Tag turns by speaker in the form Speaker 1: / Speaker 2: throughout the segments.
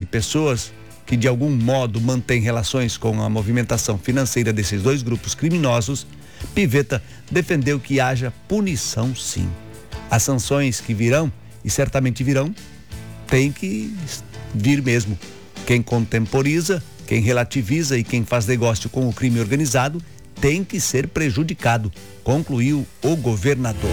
Speaker 1: pessoas que de algum modo mantêm relações com a movimentação financeira desses dois grupos criminosos, Pivetta defendeu que haja punição sim. As sanções que virão, e certamente virão, tem que vir mesmo. Quem contemporiza, quem relativiza e quem faz negócio com o crime organizado tem que ser prejudicado, concluiu o governador.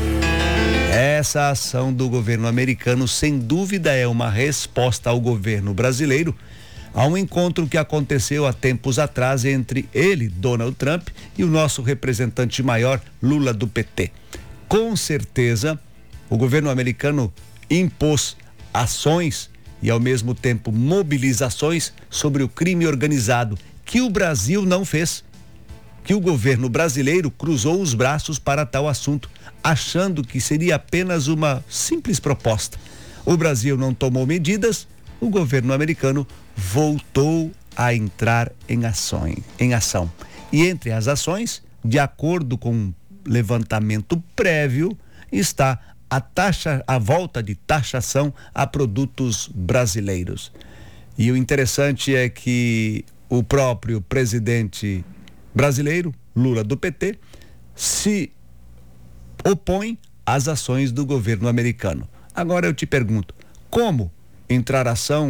Speaker 1: Essa ação do governo americano, sem dúvida, é uma resposta ao governo brasileiro a um encontro que aconteceu há tempos atrás entre ele, Donald Trump, e o nosso representante maior, Lula, do PT. Com certeza, o governo americano impôs ações e, ao mesmo tempo, mobilizações sobre o crime organizado, que o Brasil não fez. Que o governo brasileiro cruzou os braços para tal assunto, achando que seria apenas uma simples proposta. O Brasil não tomou medidas, o governo americano voltou a entrar em ação. E entre as ações, de acordo com um levantamento prévio, está a volta de taxação a produtos brasileiros. E o interessante é que o próprio presidente brasileiro, Lula, do PT, se opõe às ações do governo americano. Agora eu te pergunto, como entrar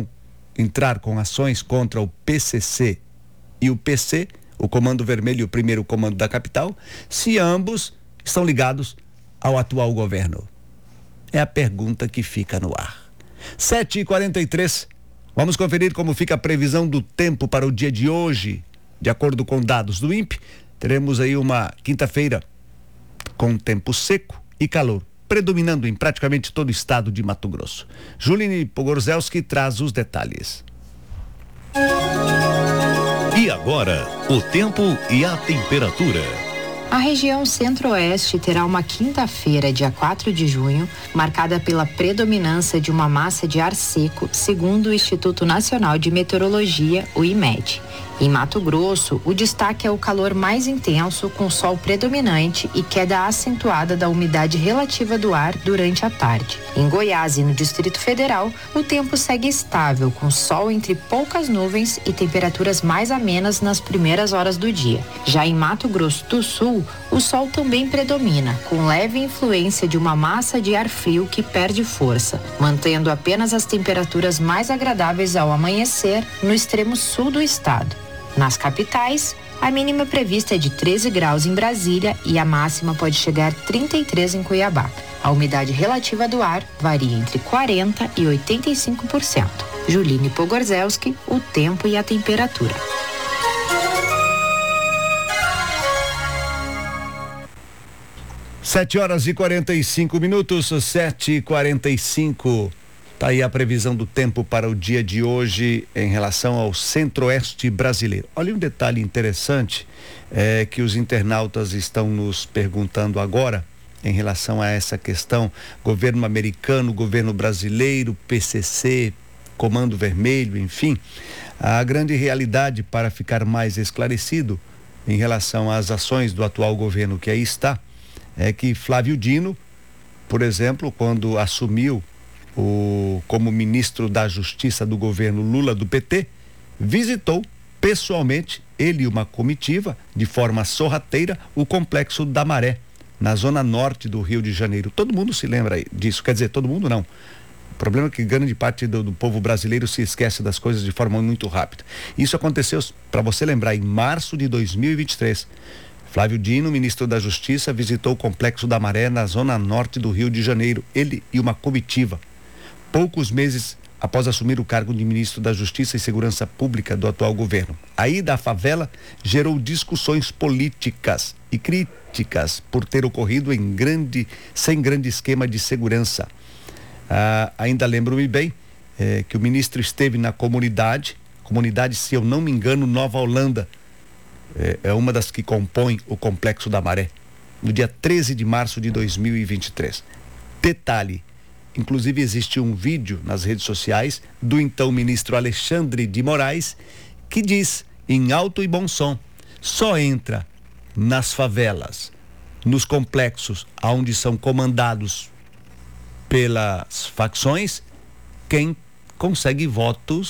Speaker 1: com ações contra o PCC e o PC, o Comando Vermelho e o primeiro comando da capital, se ambos estão ligados ao atual governo? É a pergunta que fica no ar. 7h43, vamos conferir como fica a previsão do tempo para o dia de hoje. De acordo com dados do INPE, teremos aí uma quinta-feira com tempo seco e calor, predominando em praticamente todo o estado de Mato Grosso. Juline Pogorzelski traz os detalhes.
Speaker 2: E agora, o tempo e a temperatura.
Speaker 3: A região centro-oeste terá uma quinta-feira, dia 4 de junho, marcada pela predominância de uma massa de ar seco, segundo o Instituto Nacional de Meteorologia, o IMET. Em Mato Grosso, o destaque é o calor mais intenso, com sol predominante e queda acentuada da umidade relativa do ar durante a tarde. Em Goiás e no Distrito Federal, o tempo segue estável, com sol entre poucas nuvens e temperaturas mais amenas nas primeiras horas do dia. Já em Mato Grosso do Sul, o sol também predomina, com leve influência de uma massa de ar frio que perde força, mantendo apenas as temperaturas mais agradáveis ao amanhecer no extremo sul do estado. Nas capitais, a mínima prevista é de 13 graus em Brasília e a máxima pode chegar a 33 em Cuiabá. A umidade relativa do ar varia entre 40% e 85%. Juline Pogorzelski, o tempo e a temperatura.
Speaker 1: Sete horas e 45 minutos, 7h45. Tá aí a previsão do tempo para o dia de hoje em relação ao centro-oeste brasileiro. Olha um detalhe interessante que os internautas estão nos perguntando agora em relação a essa questão: governo americano, governo brasileiro, PCC, Comando Vermelho, enfim. A grande realidade, para ficar mais esclarecido em relação às ações do atual governo que aí está, é que Flávio Dino, por exemplo, quando assumiu como ministro da Justiça do governo Lula, do PT, visitou pessoalmente, ele e uma comitiva, de forma sorrateira, o Complexo da Maré, na zona norte do Rio de Janeiro. Todo mundo se lembra disso, quer dizer, todo mundo não. O problema é que grande parte do povo brasileiro se esquece das coisas de forma muito rápida. Isso aconteceu, para você lembrar, em março de 2023. Flávio Dino, ministro da Justiça, visitou o Complexo da Maré, na zona norte do Rio de Janeiro, ele e uma comitiva. Poucos meses após assumir o cargo de ministro da Justiça e Segurança Pública do atual governo. A ida à favela gerou discussões políticas e críticas por ter ocorrido sem grande esquema de segurança. Ainda lembro-me bem que o ministro esteve na comunidade, se eu não me engano, Nova Holanda, é uma das que compõe o Complexo da Maré, no dia 13 de março de 2023. Detalhe: inclusive existe um vídeo nas redes sociais do então ministro Alexandre de Moraes, que diz, em alto e bom som, só entra nas favelas, nos complexos onde são comandados pelas facções, quem consegue votos